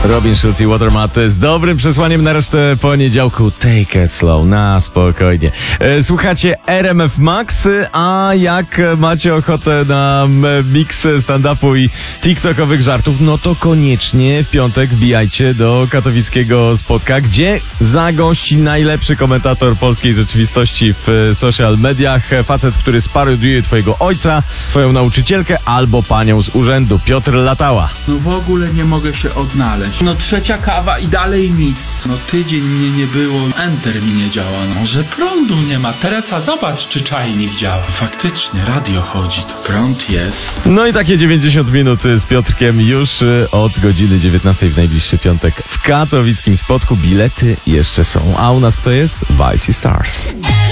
Robin Schulz i Watermat z dobrym przesłaniem na resztę poniedziałku. Take it slow, na spokojnie. Słuchacie RMF Max, a jak macie ochotę na miks stand-upu i tiktokowych żartów, no to koniecznie w piątek wbijajcie do katowickiego spotka, gdzie zagości najlepszy komentator polskiej rzeczywistości w social mediach. Facet, który sparodiuje twojego ojca, twoją nauczycielkę albo panią z urzędu. Piotr Latała. No w ogóle nie mogę się odnaleźć. No trzecia kawa i dalej nic. No tydzień mnie nie było, enter mi nie działa. No, że prądu nie ma. Teresa, zobacz, czy czajnik działa. Faktycznie, radio chodzi, to prąd jest. No i takie 90 minut z Piotrkiem już od godziny 19 w najbliższy piątek w katowickim spotku. Bilety jeszcze są. A u nas kto jest? Vice Stars.